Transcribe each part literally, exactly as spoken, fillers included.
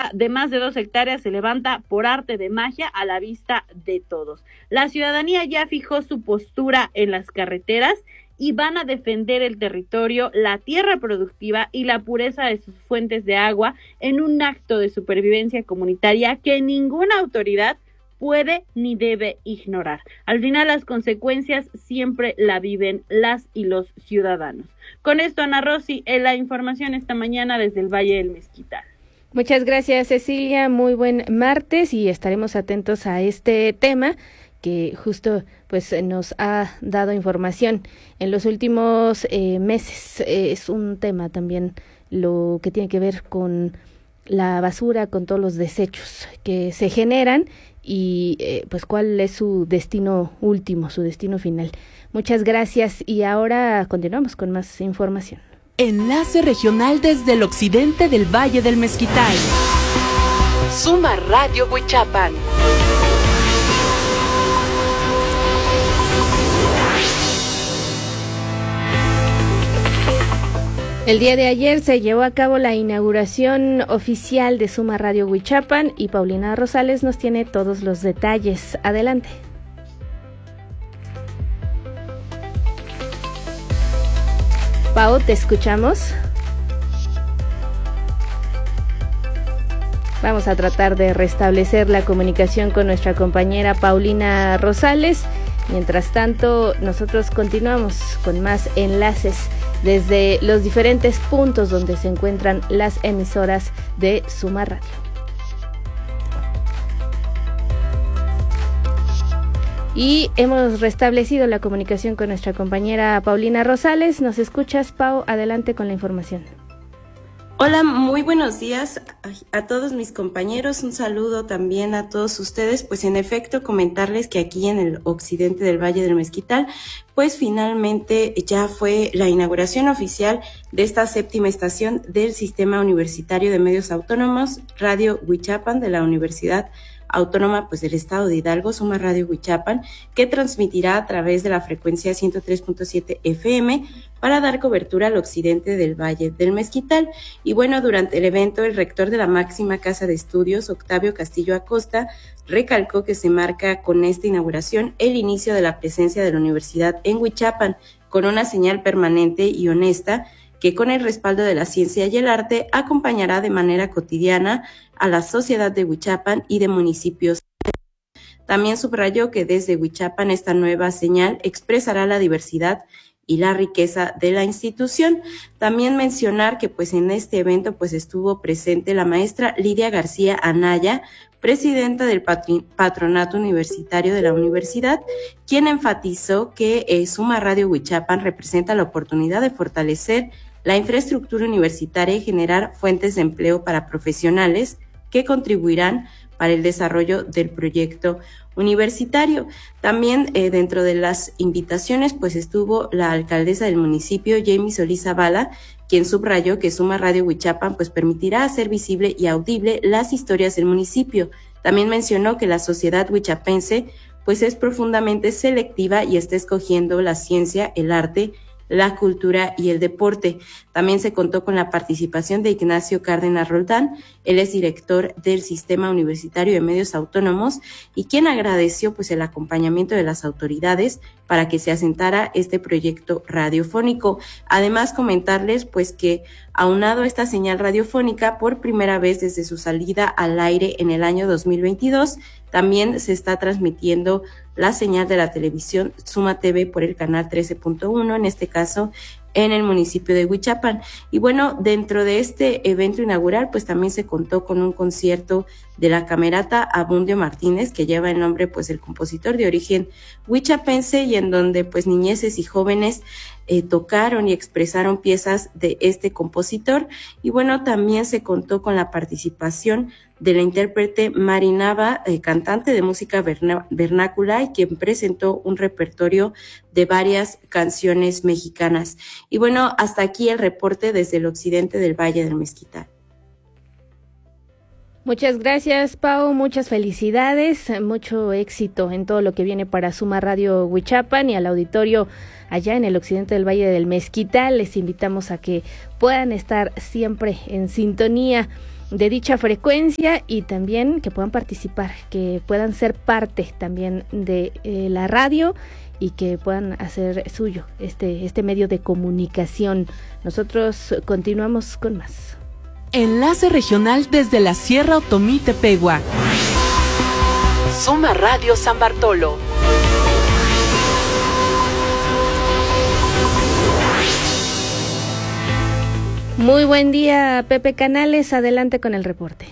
tierra de más de dos hectáreas se levanta por arte de magia a la vista de todos. La ciudadanía ya fijó su postura en las carreteras y van a defender el territorio, la tierra productiva y la pureza de sus fuentes de agua en un acto de supervivencia comunitaria que ninguna autoridad puede ni debe ignorar. Al final las consecuencias siempre la viven las y los ciudadanos. Con esto, Ana Rosy, en la información esta mañana desde el Valle del Mezquital. Muchas gracias, Cecilia, muy buen martes y estaremos atentos a este tema que justo pues nos ha dado información en los últimos eh, meses. Eh, es un tema también lo que tiene que ver con la basura, con todos los desechos que se generan y eh, pues cuál es su destino último, su destino final. Muchas gracias y ahora continuamos con más información. Enlace regional desde el occidente del Valle del Mezquital. Suma Radio Huichapan. El día de ayer se llevó a cabo la inauguración oficial de Suma Radio Huichapan y Paulina Rosales nos tiene todos los detalles. Adelante. Pau, ¿te escuchamos? Vamos a tratar de restablecer la comunicación con nuestra compañera Paulina Rosales. Mientras tanto, nosotros continuamos con más enlaces desde los diferentes puntos donde se encuentran las emisoras de Suma Radio. Y hemos restablecido la comunicación con nuestra compañera Paulina Rosales. ¿Nos escuchas, Pau? Adelante con la información. Hola, muy buenos días a todos mis compañeros, un saludo también a todos ustedes. Pues en efecto, comentarles que aquí en el occidente del Valle del Mezquital, pues finalmente ya fue la inauguración oficial de esta séptima estación del Sistema Universitario de Medios Autónomos, Radio Huichapan de la Universidad Autónoma pues del Estado de Hidalgo, Suma Radio Huichapan, que transmitirá a través de la frecuencia ciento tres punto siete F M para dar cobertura al occidente del Valle del Mezquital. Y bueno, durante el evento, el rector de la máxima casa de estudios, Octavio Castillo Acosta, recalcó que se marca con esta inauguración el inicio de la presencia de la universidad en Huichapan, con una señal permanente y honesta que con el respaldo de la ciencia y el arte acompañará de manera cotidiana a la sociedad de Huichapan y de municipios. También subrayó que desde Huichapan esta nueva señal expresará la diversidad y la riqueza de la institución. También mencionar que pues en este evento pues estuvo presente la maestra Lidia García Anaya, presidenta del Patronato Universitario de la Universidad, quien enfatizó que eh, Suma Radio Huichapan representa la oportunidad de fortalecer la infraestructura universitaria y generar fuentes de empleo para profesionales que contribuirán para el desarrollo del proyecto universitario. También eh, dentro de las invitaciones pues estuvo la alcaldesa del municipio, Jamie Solís Zavala, quien subrayó que Suma Radio Huichapan pues permitirá hacer visible y audible las historias del municipio. También mencionó que la sociedad huichapense pues es profundamente selectiva y está escogiendo la ciencia, el arte, la cultura y el deporte. También se contó con la participación de Ignacio Cárdenas Roldán, él es director del Sistema Universitario de Medios Autónomos y quien agradeció pues el acompañamiento de las autoridades para que se asentara este proyecto radiofónico. Además, comentarles pues que aunado a esta señal radiofónica, por primera vez desde su salida al aire en el año dos mil veintidós, también se está transmitiendo la señal de la televisión Suma T V por el canal trece punto uno, en este caso en el municipio de Huichapan. Y bueno, dentro de este evento inaugural, pues también se contó con un concierto de la camerata Abundio Martínez, que lleva el nombre pues el compositor de origen huichapense, y en donde pues niñeces y jóvenes eh, tocaron y expresaron piezas de este compositor. Y bueno, también se contó con la participación de la intérprete Mari Nava, eh, cantante de música verna- vernácula, y quien presentó un repertorio de varias canciones mexicanas. Y bueno, hasta aquí el reporte desde el occidente del Valle del Mezquital. Muchas gracias, Pau, muchas felicidades, mucho éxito en todo lo que viene para Suma Radio Huichapan y al auditorio allá en el occidente del Valle del Mezquital. Les invitamos a que puedan estar siempre en sintonía de dicha frecuencia y también que puedan participar, que puedan ser parte también de eh, la radio y que puedan hacer suyo este, este medio de comunicación. Nosotros continuamos con más. Enlace regional desde la Sierra Otomí Tepehua. Suma Radio San Bartolo. Muy buen día, Pepe Canales, adelante con el reporte.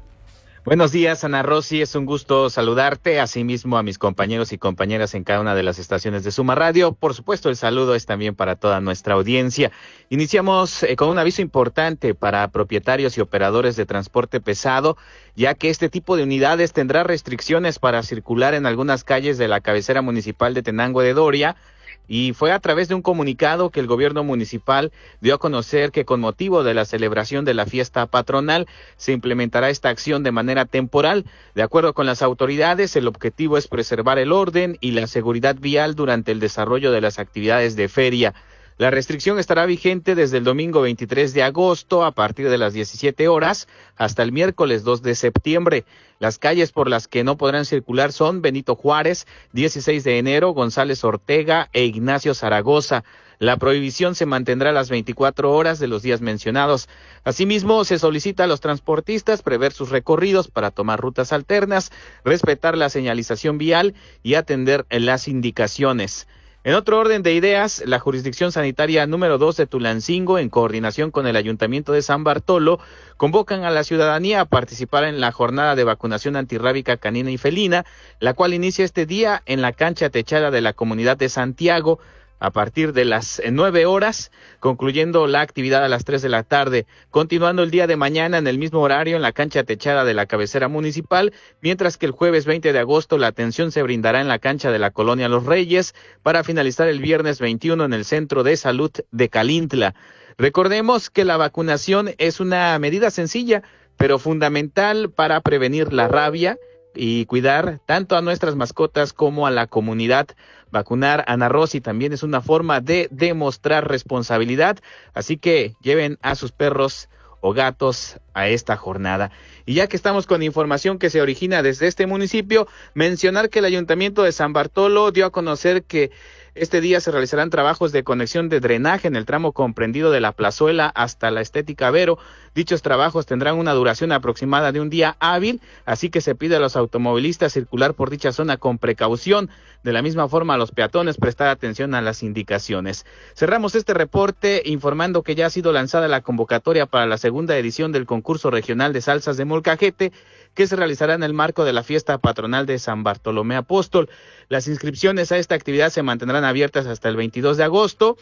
Buenos días, Ana Rosy, es un gusto saludarte, asimismo a mis compañeros y compañeras en cada una de las estaciones de Suma Radio. Por supuesto, el saludo es también para toda nuestra audiencia. Iniciamos eh, con un aviso importante para propietarios y operadores de transporte pesado, ya que este tipo de unidades tendrá restricciones para circular en algunas calles de la cabecera municipal de Tenango de Doria. Y fue a través de un comunicado que el gobierno municipal dio a conocer que con motivo de la celebración de la fiesta patronal se implementará esta acción de manera temporal. De acuerdo con las autoridades, el objetivo es preservar el orden y la seguridad vial durante el desarrollo de las actividades de feria. La restricción estará vigente desde el domingo veintitrés de agosto a partir de las diecisiete horas hasta el miércoles dos de septiembre. Las calles por las que no podrán circular son Benito Juárez, dieciséis de enero, González Ortega e Ignacio Zaragoza. La prohibición se mantendrá a las veinticuatro horas de los días mencionados. Asimismo, se solicita a los transportistas prever sus recorridos para tomar rutas alternas, respetar la señalización vial y atender las indicaciones. En otro orden de ideas, la Jurisdicción Sanitaria número dos de Tulancingo, en coordinación con el Ayuntamiento de San Bartolo, convocan a la ciudadanía a participar en la jornada de vacunación antirrábica canina y felina, la cual inicia este día en la cancha techada de la comunidad de Santiago, a partir de las nueve horas, concluyendo la actividad a las tres de la tarde, continuando el día de mañana en el mismo horario en la cancha techada de la cabecera municipal, mientras que el jueves veinte de agosto la atención se brindará en la cancha de la Colonia Los Reyes, para finalizar el viernes veintiuno en el Centro de Salud de Calintla. Recordemos que la vacunación es una medida sencilla, pero fundamental para prevenir la rabia y cuidar tanto a nuestras mascotas como a la comunidad. Vacunar, Ana Rosy, también es una forma de demostrar responsabilidad, así que lleven a sus perros o gatos a esta jornada. Y ya que estamos con información que se origina desde este municipio, mencionar que el Ayuntamiento de San Bartolo dio a conocer que este día se realizarán trabajos de conexión de drenaje en el tramo comprendido de la Plazuela hasta la Estética Vero. Dichos trabajos tendrán una duración aproximada de un día hábil, así que se pide a los automovilistas circular por dicha zona con precaución. De la misma forma, a los peatones prestar atención a las indicaciones. Cerramos este reporte informando que ya ha sido lanzada la convocatoria para la segunda edición del concurso regional de salsas de Molcajete, que se realizará en el marco de la fiesta patronal de San Bartolomé Apóstol. Las inscripciones a esta actividad se mantendrán abiertas hasta el veintidós de agosto.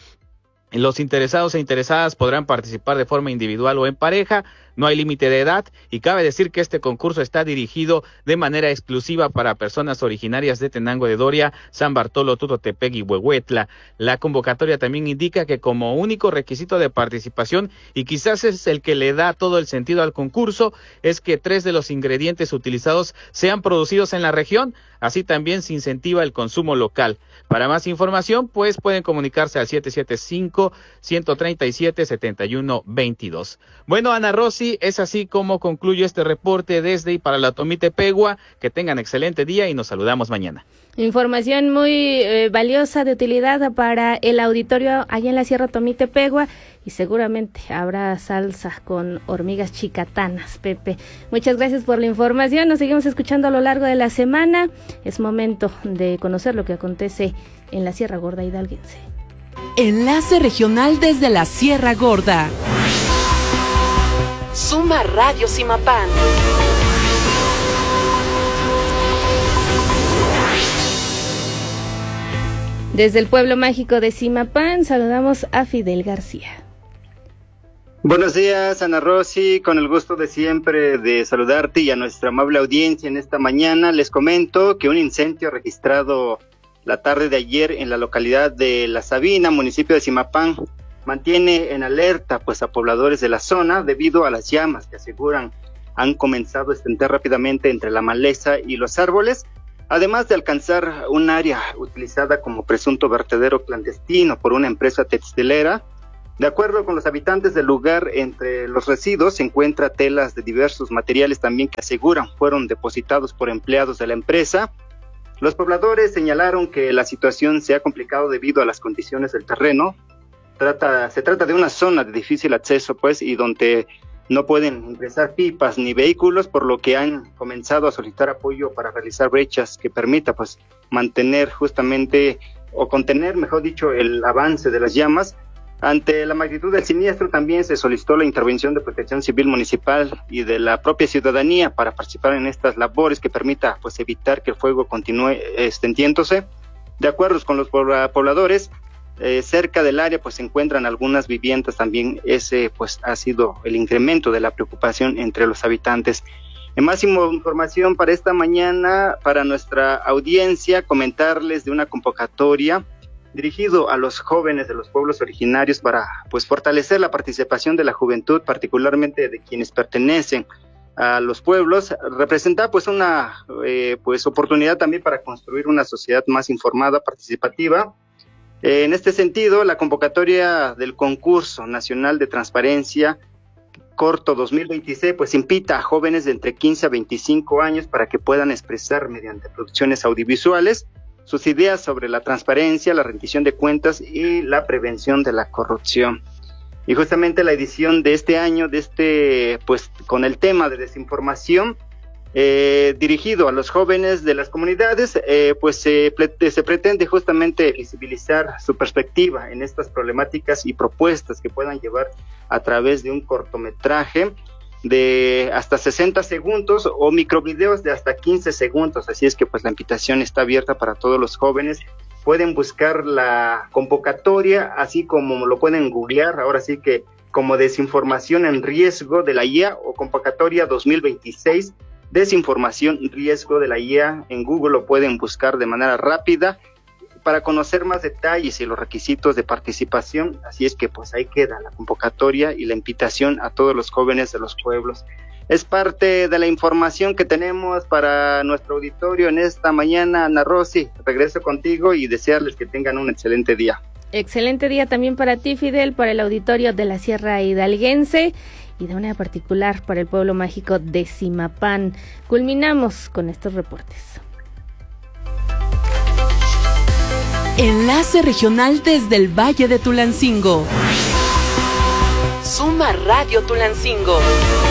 Los interesados e interesadas podrán participar de forma individual o en pareja, no hay límite de edad y cabe decir que este concurso está dirigido de manera exclusiva para personas originarias de Tenango de Doria, San Bartolo, Tutotepec y Huehuetla. La convocatoria también indica que como único requisito de participación, y quizás es el que le da todo el sentido al concurso, es que tres de los ingredientes utilizados sean producidos en la región, así también se incentiva el consumo local. Para más información, pues pueden comunicarse al siete siete cinco, uno tres siete, siete uno dos dos. Bueno, Ana Rosy, es así como concluyo este reporte desde y para la Otomí Tepehua. Que tengan excelente día y nos saludamos mañana. Información muy eh, valiosa, de utilidad para el auditorio allá en la Sierra Otomí Tepehua, y seguramente habrá salsa con hormigas chicatanas, Pepe. Muchas gracias por la información, nos seguimos escuchando a lo largo de la semana. Es momento de conocer lo que acontece en la Sierra Gorda hidalguense. Enlace regional desde la Sierra Gorda. Suma Radio Simapán. Desde el pueblo mágico de Simapán, saludamos a Fidel García. Buenos días, Ana Rosy, con el gusto de siempre de saludarte y a nuestra amable audiencia en esta mañana. Les comento que un incendio registrado la tarde de ayer en la localidad de La Sabina, municipio de Simapán, mantiene en alerta pues a pobladores de la zona debido a las llamas que aseguran han comenzado a extender rápidamente entre la maleza y los árboles, además de alcanzar un área utilizada como presunto vertedero clandestino por una empresa textilera. De acuerdo con los habitantes del lugar, entre los residuos se encuentran telas de diversos materiales también que aseguran fueron depositados por empleados de la empresa. Los pobladores señalaron que la situación se ha complicado debido a las condiciones del terreno. Trata, se trata de una zona de difícil acceso, pues, y donde no pueden ingresar pipas ni vehículos, por lo que han comenzado a solicitar apoyo para realizar brechas que permita, pues, mantener justamente, o contener, mejor dicho, el avance de las llamas. Ante la magnitud del siniestro también se solicitó la intervención de Protección Civil Municipal y de la propia ciudadanía para participar en estas labores que permita, pues, evitar que el fuego continúe extendiéndose. De acuerdo con los pobladores, eh, cerca del área pues se encuentran algunas viviendas también. Ese pues ha sido el incremento de la preocupación entre los habitantes. En más información para esta mañana, para nuestra audiencia, comentarles de una convocatoria dirigido a los jóvenes de los pueblos originarios para pues fortalecer la participación de la juventud, particularmente de quienes pertenecen a los pueblos, representa pues una eh, pues oportunidad también para construir una sociedad más informada, participativa. Eh, en este sentido, la convocatoria del concurso nacional de transparencia corto dos mil veintiséis pues invita a jóvenes de entre quince a veinticinco años para que puedan expresar mediante producciones audiovisuales sus ideas sobre la transparencia, la rendición de cuentas y la prevención de la corrupción. Y justamente la edición de este año, de este, pues con el tema de desinformación, eh, dirigido a los jóvenes de las comunidades, eh, pues se, se pretende justamente visibilizar su perspectiva en estas problemáticas y propuestas que puedan llevar a través de un cortometraje de hasta sesenta segundos o microvideos de hasta quince segundos, así es que pues la invitación está abierta para todos los jóvenes. Pueden buscar la convocatoria, así como lo pueden googlear, ahora sí que como desinformación en riesgo de la I A o convocatoria dos mil veintiséis, desinformación riesgo de la I A, en Google lo pueden buscar de manera rápida para conocer más detalles y los requisitos de participación. Así es que pues ahí queda la convocatoria y la invitación a todos los jóvenes de los pueblos. Es parte de la información que tenemos para nuestro auditorio en esta mañana. Ana Rosy, regreso contigo y desearles que tengan un excelente día. Excelente día también para ti, Fidel, para el auditorio de la Sierra Hidalguense y de manera particular para el pueblo mágico de Zimapán. Culminamos con estos reportes. Enlace regional desde el Valle de Tulancingo. Suma Radio Tulancingo.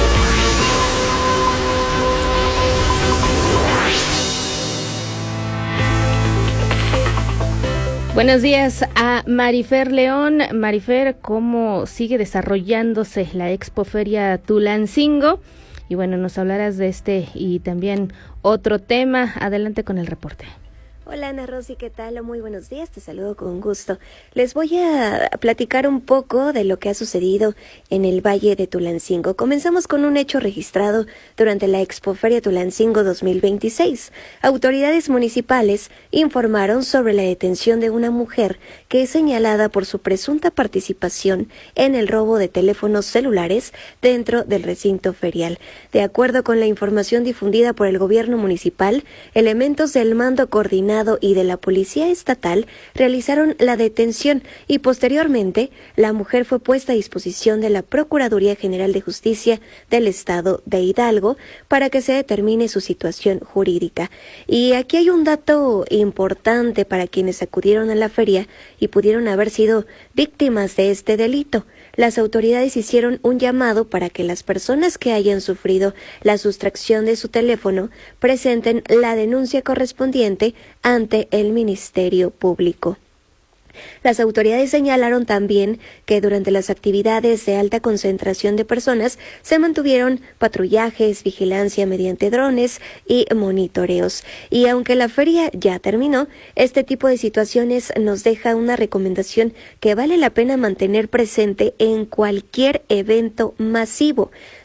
Buenos días a Marifer León. Marifer, ¿cómo sigue desarrollándose la Expoferia Tulancingo? Y bueno, nos hablarás de este y también otro tema. Adelante con el reporte. Hola Ana Rosy, ¿qué tal? Muy buenos días, te saludo con gusto. Les voy a platicar un poco de lo que ha sucedido en el Valle de Tulancingo. Comenzamos con un hecho registrado durante la Expoferia Tulancingo dos mil veintiséis. Autoridades municipales informaron sobre la detención de una mujer que es señalada por su presunta participación en el robo de teléfonos celulares dentro del recinto ferial. De acuerdo con la información difundida por el gobierno municipal, elementos del mando coordinado y de la Policía Estatal realizaron la detención y posteriormente la mujer fue puesta a disposición de la Procuraduría General de Justicia del Estado de Hidalgo para que se determine su situación jurídica. Y aquí hay un dato importante para quienes acudieron a la feria y pudieron haber sido víctimas de este delito. Las autoridades hicieron un llamado para que las personas que hayan sufrido la sustracción de su teléfono presenten la denuncia correspondiente ante el Ministerio Público. Las autoridades señalaron también que durante las actividades de alta concentración de personas se mantuvieron patrullajes, vigilancia mediante drones y monitoreos. Y aunque la feria ya terminó, este tipo de situaciones nos deja una recomendación que vale la pena mantener presente en cualquier evento masivo.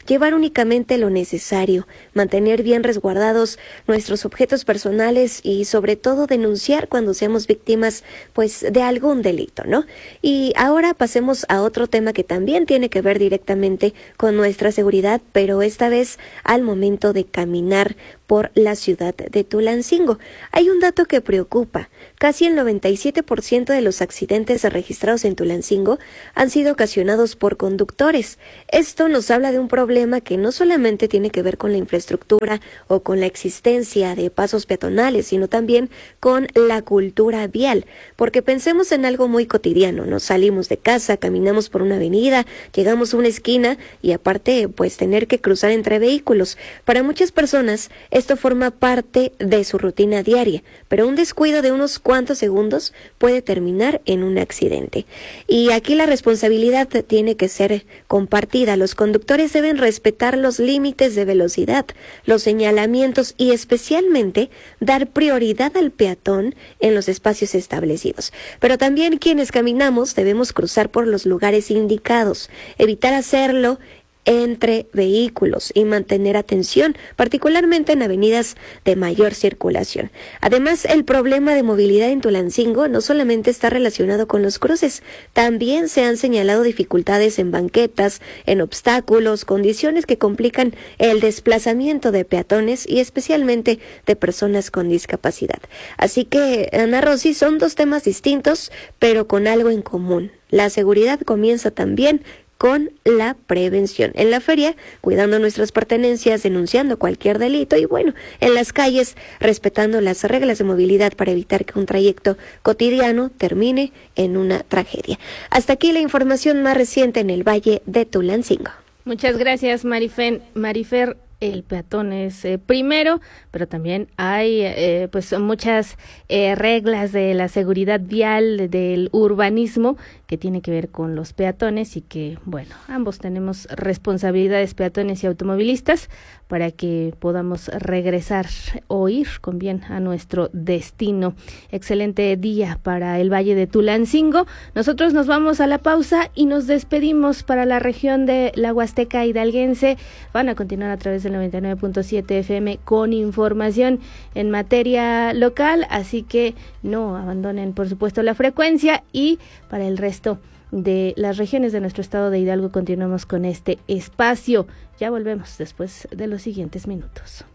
llevar únicamente lo necesario, mantener bien resguardados nuestros objetos personales y sobre todo denunciar cuando seamos víctimas pues de algún delito, ¿no? Y ahora pasemos a otro tema que también tiene que ver directamente con nuestra seguridad, pero esta vez al momento de caminar por la ciudad de Tulancingo. Hay un dato que preocupa. Casi el noventa y siete por ciento de los accidentes registrados en Tulancingo han sido ocasionados por conductores. Esto nos habla de un problema que no solamente tiene que ver con la infraestructura o con la existencia de pasos peatonales, sino también con la cultura vial. Porque pensemos en algo muy cotidiano. Nos salimos de casa, caminamos por una avenida, llegamos a una esquina y aparte, pues tener que cruzar entre vehículos. Para muchas personas, esto forma parte de su rutina diaria, pero un descuido de unos cuantos segundos puede terminar en un accidente. Y aquí la responsabilidad tiene que ser compartida. Los conductores deben respetar los límites de velocidad, los señalamientos y especialmente dar prioridad al peatón en los espacios establecidos. Pero también quienes caminamos debemos cruzar por los lugares indicados, evitar hacerlo entre vehículos y mantener atención, particularmente en avenidas de mayor circulación. Además, el problema de movilidad en Tulancingo no solamente está relacionado con los cruces, también se han señalado dificultades en banquetas, en obstáculos, condiciones que complican el desplazamiento de peatones y especialmente de personas con discapacidad. Así que, Ana Rosy, son dos temas distintos, pero con algo en común. La seguridad comienza también con la prevención. En la feria, cuidando nuestras pertenencias, denunciando cualquier delito y bueno, en las calles, respetando las reglas de movilidad para evitar que un trayecto cotidiano termine en una tragedia. Hasta aquí la información más reciente en el Valle de Tulancingo. Muchas gracias, Marifen, Marifer. El peatón es eh, primero, pero también hay eh, pues muchas eh, reglas de la seguridad vial, del urbanismo, que tiene que ver con los peatones y que, bueno, ambos tenemos responsabilidades, peatones y automovilistas, para que podamos regresar o ir con bien a nuestro destino. Excelente día para el Valle de Tulancingo. Nosotros nos vamos a la pausa y nos despedimos para la región de la Huasteca hidalguense. Van a continuar a través del noventa y nueve punto siete F M con información en materia local, así que no abandonen, por supuesto, la frecuencia. Y para el resto de las regiones de nuestro estado de Hidalgo continuamos con este espacio. Ya volvemos después de los siguientes minutos.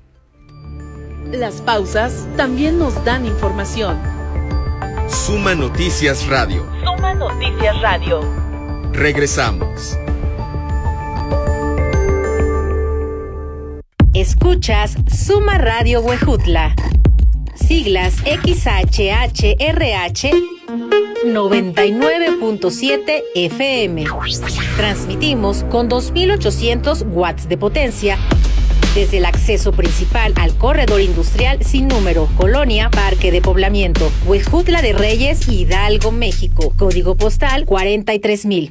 Las pausas también nos dan información. Suma Noticias Radio. Suma Noticias Radio. Regresamos. Escuchas Suma Radio Huejutla. Siglas X H H R H noventa y nueve punto siete F M. Transmitimos con dos mil ochocientos watts de potencia desde el acceso principal al corredor industrial sin número, Colonia Parque de Poblamiento, Huejutla de Reyes, Hidalgo, México. Código postal cuarenta y tres mil.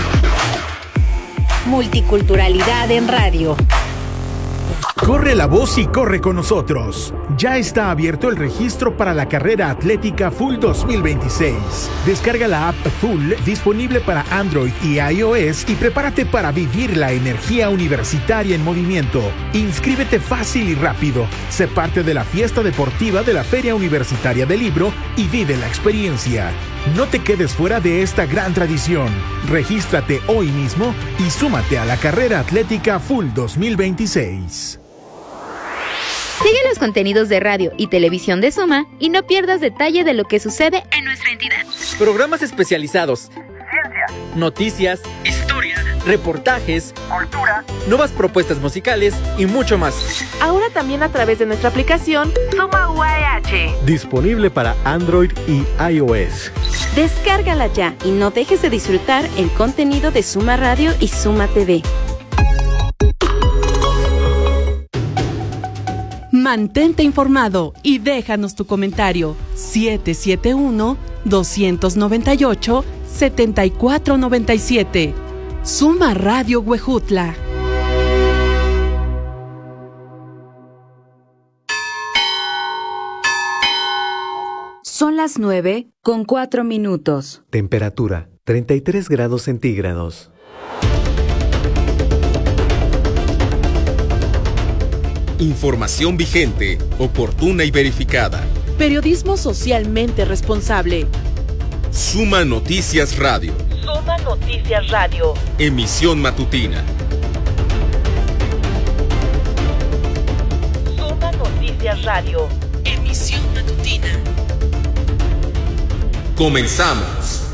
Multiculturalidad en radio. Corre la voz y corre con nosotros. Ya está abierto el registro para la carrera atlética Full dos mil veintiséis. Descarga la app Full, disponible para Android y iOS, y prepárate para vivir la energía universitaria en movimiento. Inscríbete fácil y rápido. Sé parte de la fiesta deportiva de la Feria Universitaria del Libro y vive la experiencia. No te quedes fuera de esta gran tradición. Regístrate hoy mismo y súmate a la carrera atlética Full dos mil veintiséis. Sigue los contenidos de radio y televisión de Suma y no pierdas detalle de lo que sucede en nuestra entidad. Programas especializados, ciencia, noticias, historia, reportajes, cultura, nuevas propuestas musicales y mucho más. Ahora también a través de nuestra aplicación Suma U A H. Disponible para Android y iOS. Descárgala ya y no dejes de disfrutar el contenido de Suma Radio y Suma T V. Mantente informado y déjanos tu comentario. siete siete uno, dos nueve ocho, siete cuatro nueve siete. Suma Radio Huejutla. Son las nueve con cuatro minutos. Temperatura treinta y tres grados centígrados. Información vigente, oportuna y verificada. Periodismo socialmente responsable. Suma Noticias Radio. Suma Noticias Radio. Emisión matutina. Suma Noticias Radio. Emisión matutina. Comenzamos.